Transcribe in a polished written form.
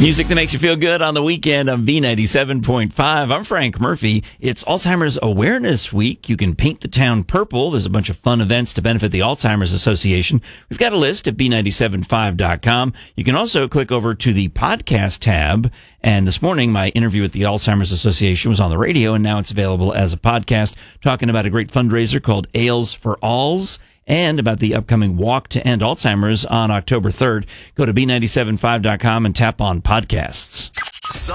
Music that makes you feel good on the weekend on B97.5. I'm Frank Murphy. It's Alzheimer's Awareness Week. You can paint the town purple. There's a bunch of fun events to benefit the Alzheimer's Association. We've got a list at B975.com. You can also click over to the podcast tab. And this morning, my interview with the Alzheimer's Association was on the radio, and now it's available as a podcast, talking about a great fundraiser called Ales for Alls, and about the upcoming Walk to End Alzheimer's on October 3rd. Go to B975.com and tap on podcasts.